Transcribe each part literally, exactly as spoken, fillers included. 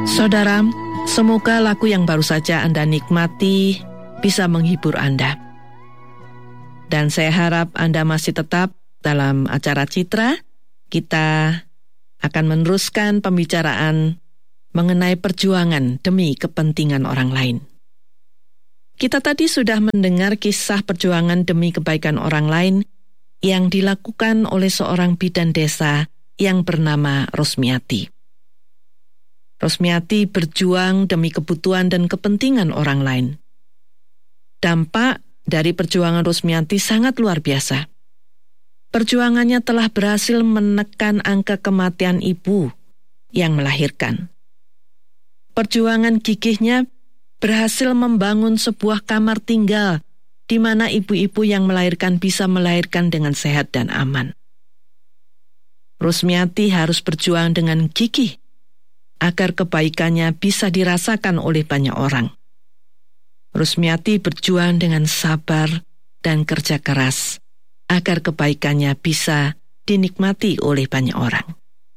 Saudara, semoga lagu yang baru saja Anda nikmati bisa menghibur Anda. Dan saya harap Anda masih tetap dalam acara Citra. Kita akan meneruskan pembicaraan mengenai perjuangan demi kepentingan orang lain. Kita tadi sudah mendengar kisah perjuangan demi kebaikan orang lain yang dilakukan oleh seorang bidan desa yang bernama Rosmiati. Rosmiati berjuang demi kebutuhan dan kepentingan orang lain. Dampak dari perjuangan Rosmiati sangat luar biasa. Perjuangannya telah berhasil menekan angka kematian ibu yang melahirkan. Perjuangan gigihnya berhasil membangun sebuah kamar tinggal di mana ibu-ibu yang melahirkan bisa melahirkan dengan sehat dan aman. Rosmiati harus berjuang dengan gigih agar kebaikannya bisa dirasakan oleh banyak orang. Rosmiati berjuang dengan sabar dan kerja keras agar kebaikannya bisa dinikmati oleh banyak orang.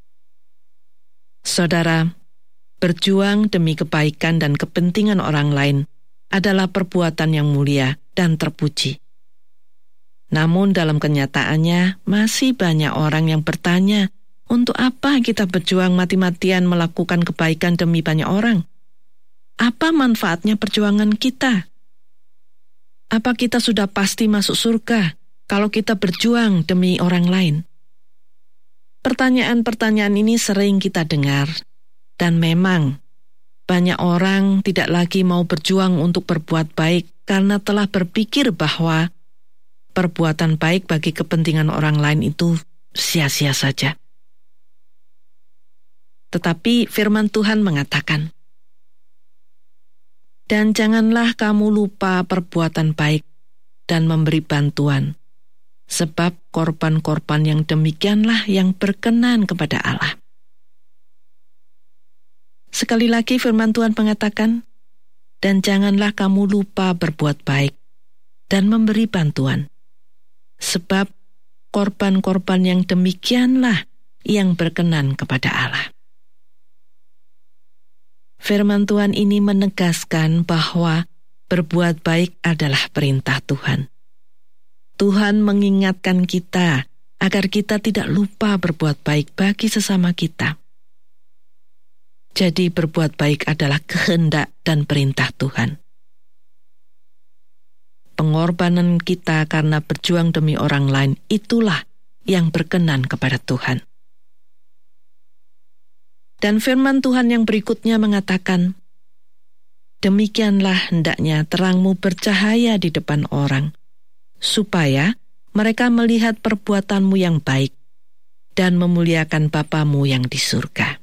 Saudara, berjuang demi kebaikan dan kepentingan orang lain adalah perbuatan yang mulia dan terpuji. Namun dalam kenyataannya masih banyak orang yang bertanya, untuk apa kita berjuang mati-matian melakukan kebaikan demi banyak orang? Apa manfaatnya perjuangan kita? Apa kita sudah pasti masuk surga kalau kita berjuang demi orang lain? Pertanyaan-pertanyaan ini sering kita dengar, dan memang banyak orang tidak lagi mau berjuang untuk berbuat baik karena telah berpikir bahwa perbuatan baik bagi kepentingan orang lain itu sia-sia saja. Tetapi firman Tuhan mengatakan, "Dan janganlah kamu lupa perbuatan baik dan memberi bantuan, sebab korban-korban yang demikianlah yang berkenan kepada Allah." Sekali lagi firman Tuhan mengatakan, "Dan janganlah kamu lupa berbuat baik dan memberi bantuan, sebab korban-korban yang demikianlah yang berkenan kepada Allah." Firman Tuhan ini menegaskan bahwa berbuat baik adalah perintah Tuhan. Tuhan mengingatkan kita agar kita tidak lupa berbuat baik bagi sesama kita. Jadi berbuat baik adalah kehendak dan perintah Tuhan. Pengorbanan kita karena berjuang demi orang lain itulah yang berkenan kepada Tuhan. Dan firman Tuhan yang berikutnya mengatakan, "Demikianlah hendaknya terangmu bercahaya di depan orang, supaya mereka melihat perbuatanmu yang baik dan memuliakan Bapamu yang di surga."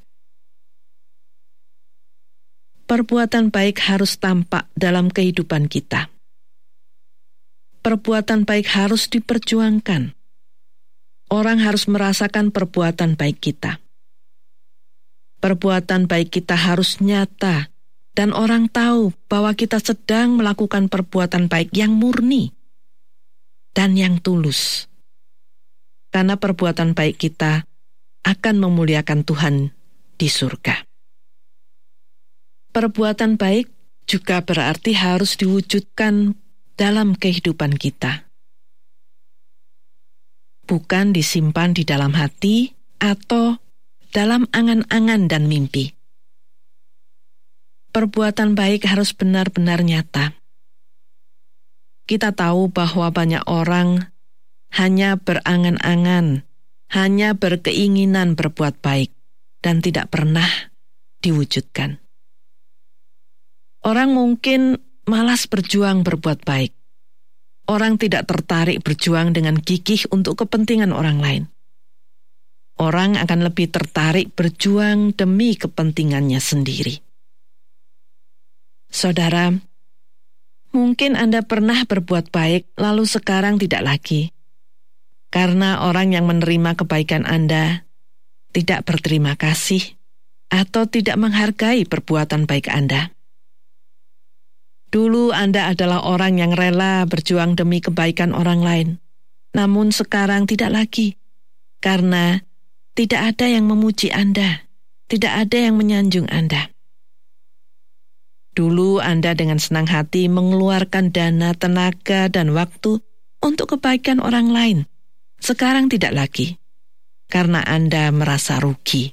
Perbuatan baik harus tampak dalam kehidupan kita. Perbuatan baik harus diperjuangkan. Orang harus merasakan perbuatan baik kita. Perbuatan baik kita harus nyata, dan orang tahu bahwa kita sedang melakukan perbuatan baik yang murni dan yang tulus. Karena perbuatan baik kita akan memuliakan Tuhan di surga. Perbuatan baik juga berarti harus diwujudkan dalam kehidupan kita. Bukan disimpan di dalam hati atau dalam angan-angan dan mimpi. Perbuatan baik harus benar-benar nyata. Kita tahu bahwa banyak orang hanya berangan-angan, hanya berkeinginan berbuat baik, dan tidak pernah diwujudkan. Orang mungkin malas berjuang berbuat baik. Orang tidak tertarik berjuang dengan gigih untuk kepentingan orang lain. Orang akan lebih tertarik berjuang demi kepentingannya sendiri. Saudara, mungkin Anda pernah berbuat baik lalu sekarang tidak lagi. Karena orang yang menerima kebaikan Anda tidak berterima kasih atau tidak menghargai perbuatan baik Anda. Dulu Anda adalah orang yang rela berjuang demi kebaikan orang lain. Namun sekarang tidak lagi. Karena tidak ada yang memuji Anda, tidak ada yang menyanjung Anda. Dulu Anda dengan senang hati mengeluarkan dana, tenaga, dan waktu untuk kebaikan orang lain. Sekarang tidak lagi, karena Anda merasa rugi.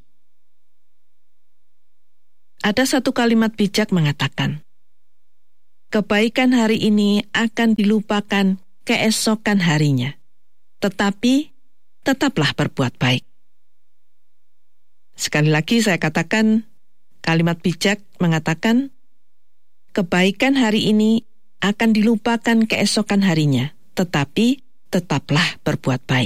Ada satu kalimat bijak mengatakan, kebaikan hari ini akan dilupakan keesokan harinya, tetapi tetaplah berbuat baik. Sekali lagi saya katakan, kalimat bijak mengatakan, kebaikan hari ini akan dilupakan keesokan harinya, tetapi tetaplah berbuat baik.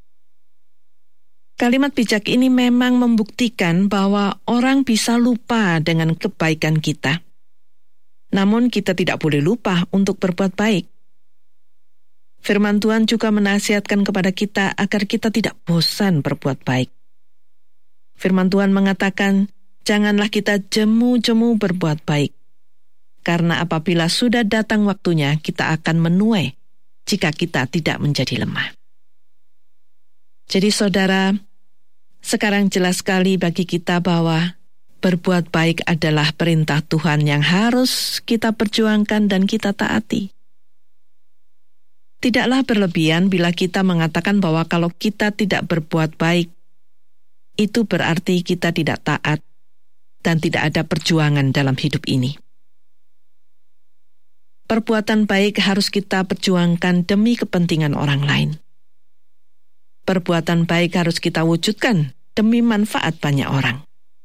Kalimat bijak ini memang membuktikan bahwa orang bisa lupa dengan kebaikan kita. Namun kita tidak boleh lupa untuk berbuat baik. Firman Tuhan juga menasihatkan kepada kita agar kita tidak bosan berbuat baik. Firman Tuhan mengatakan, janganlah kita jemu-jemu berbuat baik. Karena apabila sudah datang waktunya, kita akan menuai jika kita tidak menjadi lemah. Jadi saudara, sekarang jelas sekali bagi kita bahwa berbuat baik adalah perintah Tuhan yang harus kita perjuangkan dan kita taati. Tidaklah berlebihan bila kita mengatakan bahwa kalau kita tidak berbuat baik, itu berarti kita tidak taat dan tidak ada perjuangan dalam hidup ini. Perbuatan baik harus kita perjuangkan demi kepentingan orang lain. Perbuatan baik harus kita wujudkan demi manfaat banyak orang.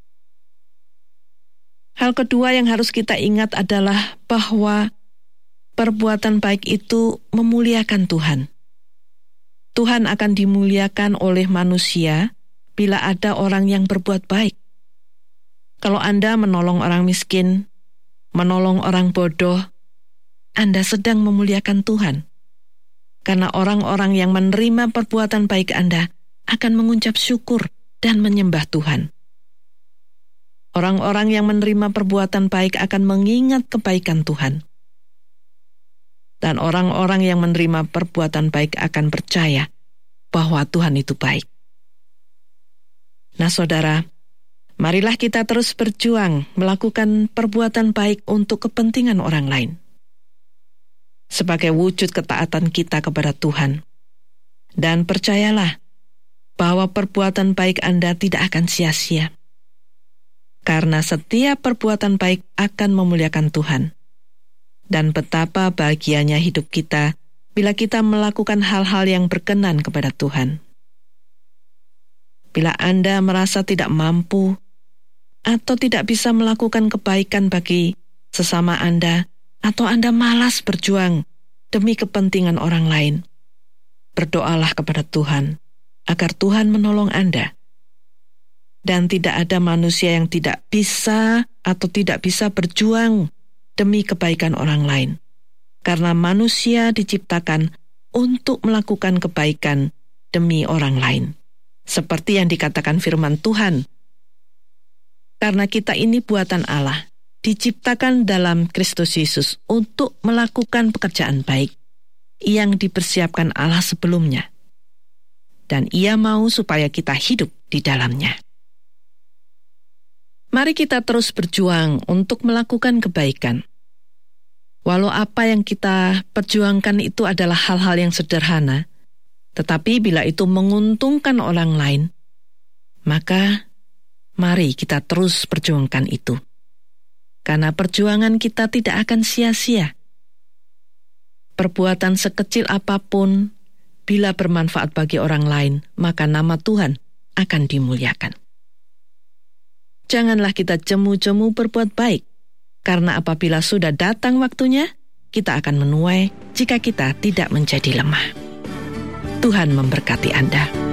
Hal kedua yang harus kita ingat adalah bahwa perbuatan baik itu memuliakan Tuhan. Tuhan akan dimuliakan oleh manusia bila ada orang yang berbuat baik. Kalau Anda menolong orang miskin, menolong orang bodoh, Anda sedang memuliakan Tuhan. Karena orang-orang yang menerima perbuatan baik Anda akan mengucap syukur dan menyembah Tuhan. Orang-orang yang menerima perbuatan baik akan mengingat kebaikan Tuhan. Dan orang-orang yang menerima perbuatan baik akan percaya bahwa Tuhan itu baik. Nah saudara, marilah kita terus berjuang melakukan perbuatan baik untuk kepentingan orang lain. Sebagai wujud ketaatan kita kepada Tuhan. Dan percayalah bahwa perbuatan baik Anda tidak akan sia-sia. Karena setiap perbuatan baik akan memuliakan Tuhan. Dan betapa bahagianya hidup kita bila kita melakukan hal-hal yang berkenan kepada Tuhan. Bila Anda merasa tidak mampu atau tidak bisa melakukan kebaikan bagi sesama Anda, atau Anda malas berjuang demi kepentingan orang lain, berdoalah kepada Tuhan agar Tuhan menolong Anda. Dan tidak ada manusia yang tidak bisa atau tidak bisa berjuang demi kebaikan orang lain. Karena manusia diciptakan untuk melakukan kebaikan demi orang lain. Seperti yang dikatakan firman Tuhan. Karena kita ini buatan Allah, diciptakan dalam Kristus Yesus untuk melakukan pekerjaan baik yang dipersiapkan Allah sebelumnya. Dan Ia mau supaya kita hidup di dalamnya. Mari kita terus berjuang untuk melakukan kebaikan. Walau apa yang kita perjuangkan itu adalah hal-hal yang sederhana, tetapi bila itu menguntungkan orang lain, maka mari kita terus perjuangkan itu. Karena perjuangan kita tidak akan sia-sia. Perbuatan sekecil apapun, bila bermanfaat bagi orang lain, maka nama Tuhan akan dimuliakan. Janganlah kita jemu-jemu berbuat baik, karena apabila sudah datang waktunya, kita akan menuai jika kita tidak menjadi lemah. Tuhan memberkati Anda.